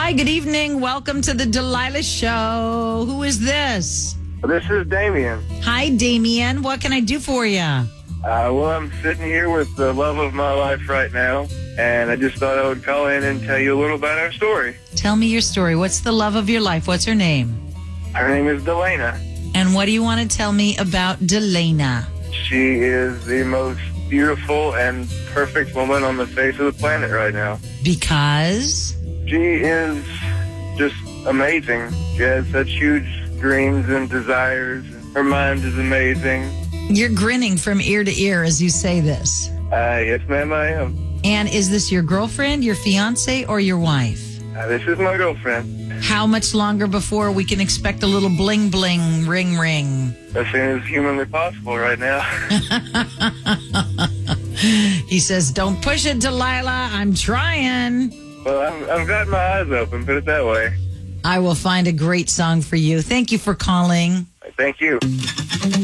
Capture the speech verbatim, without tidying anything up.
Hi, good evening. Welcome to the Delilah Show. Who is this? This is Damien. Hi, Damien. What can I do for you? Uh, well, I'm sitting here with the love of my life right now, and I just thought I would call in and tell you a little about our story. Tell me your story. What's the love of your life? What's her name? Her name is Delana. And what do you want to tell me about Delana? She is the most beautiful and perfect woman on the face of the planet right now. Because? She is just amazing. She has such huge dreams and desires. Her mind is amazing. You're grinning from ear to ear as you say this. Uh, yes, ma'am, I am. And is this your girlfriend, your fiance, or your wife? Uh, this is my girlfriend. How much longer before we can expect a little bling bling ring ring? As soon as humanly possible right now. He says, don't push it, Delilah. I'm trying. Well, I've, I've got my eyes open, put it that way. I will find a great song for you. Thank you for calling. Thank you.